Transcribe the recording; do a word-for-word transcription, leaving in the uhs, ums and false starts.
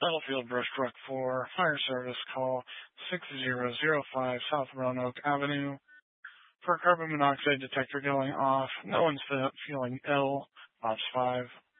Battlefield Brush Truck four, Fire Service, call six zero zero five South Roanoke Avenue. For carbon monoxide detector going off, no one's fe- feeling ill. Ops five.